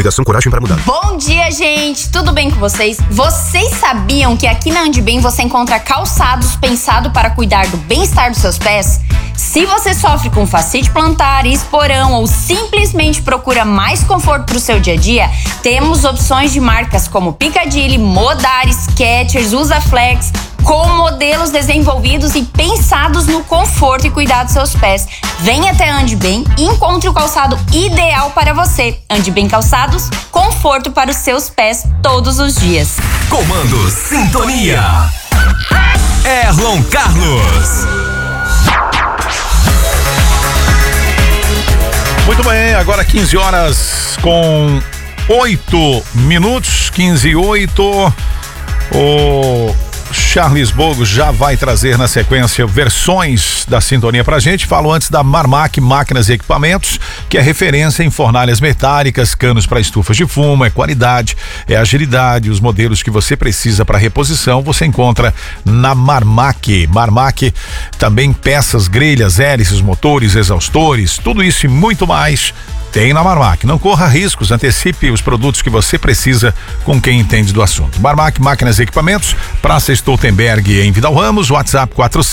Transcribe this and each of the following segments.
Ligação Coragem para Mudar. Bom dia, gente! Tudo bem com vocês? Vocês sabiam que aqui na Andibem você encontra calçados pensados para cuidar do bem-estar dos seus pés? Se você sofre com fascite plantar, esporão ou simplesmente procura mais conforto para o seu dia a dia, temos opções de marcas como Piccadilly, Modari, Skechers, Usaflex, com modelos desenvolvidos e pensados no conforto e cuidado dos seus pés. Venha até a Andibem e encontre o calçado ideal para você. Andibem Calçados, conforto para os seus pés todos os dias. Comando Sintonia. Erlon Carlos. Muito bem, agora 15 horas com 8 minutos, 15 e 8. O Charles Bogo já vai trazer na sequência versões da sintonia pra gente. Falo antes da Marmac Máquinas e Equipamentos, que é referência em fornalhas metálicas, canos para estufas de fumo, é qualidade, é agilidade. Os modelos que você precisa para reposição você encontra na Marmac. Marmac também peças, grelhas, hélices, motores, exaustores, tudo isso e muito mais tem na Marmac. Não corra riscos, antecipe os produtos que você precisa com quem entende do assunto. Marmac Máquinas e Equipamentos, Praça Stoltenberg em Vidal Ramos, WhatsApp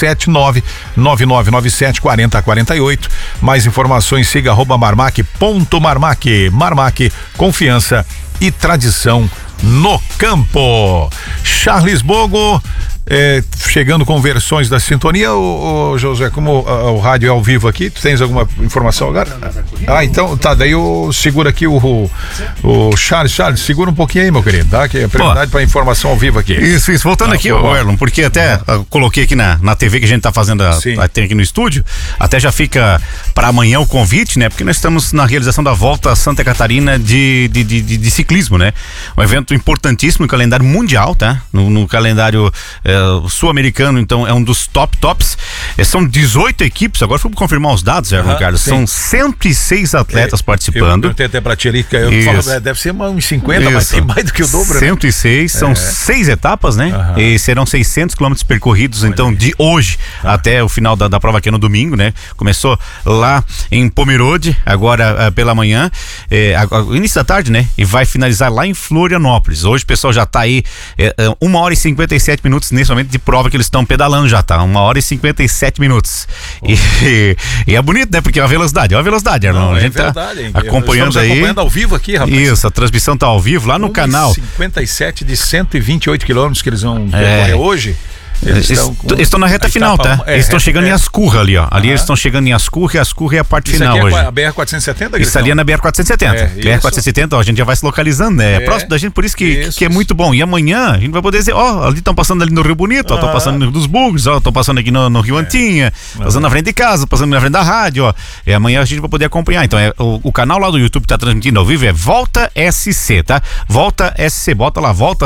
479-9997-4048. Mais informações, siga @marmac.marmac. Marmac, confiança e tradição no campo. Charles Bogo, chegando com versões da sintonia. Ô José, como o rádio é ao vivo aqui, tu tens alguma informação agora? Então tá, daí eu seguro aqui o Charles, segura um pouquinho aí, meu querido, tá? Que é prioridade para informação ao vivo aqui. Isso, voltando aqui, Erlon, porque até coloquei aqui na TV que a gente tá fazendo tem aqui no estúdio, até já fica para amanhã o convite, né? Porque nós estamos na realização da Volta a Santa Catarina de ciclismo, né? Um evento importantíssimo no calendário mundial, tá? No calendário sul-americano, então é um dos tops. São 18 equipes, agora fui confirmar os dados, Erlon Carlos, são 106 atletas participando. Eu até pra tia ali, eu falo, deve ser uns 50, mas tem mais do que o dobro, 106, né? São 6 etapas, né? E serão 600 quilômetros percorridos, então, de hoje até o final da prova, que é no domingo, né? Começou lá em Pomerode, agora pela manhã, início da tarde, né? E vai finalizar lá em Florianópolis. Hoje o pessoal já tá aí 1 hora e 57 minutos nesse momento de prova que eles estão pedalando, já tá 1 hora e 57 minutos. E é bonito, né? Porque é uma velocidade, Erlon. A gente tá acompanhando aí. Acompanhando ao vivo aqui, rapaz. Isso, a transmissão tá ao vivo lá no canal. 57 de 128 quilômetros que eles vão percorrer hoje. Eles estão na reta final, tá? Eles estão chegando em Ascurra ali, ó. Ali eles estão chegando em Ascurra e Ascurra é a parte final hoje. A BR-470? Isso ali é na BR-470. BR-470, ó, a gente já vai se localizando, né? É próximo da gente, por isso que é muito bom. E amanhã a gente vai poder dizer, ali estão passando ali no Rio Bonito, estão passando no Rio dos Bugres, estão passando aqui no Rio Antinha, passando na frente de casa, passando na frente da rádio, ó. E amanhã a gente vai poder acompanhar. Então, o canal lá do YouTube que tá transmitindo ao vivo é Volta SC, tá? Volta SC, bota lá, Volta